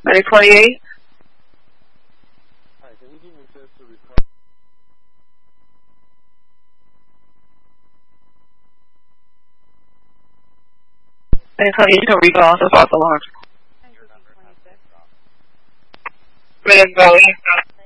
Medic 28. Hi, can you give me a chance to recall? Medic 28, you can recall the false alarm. Medic Valley.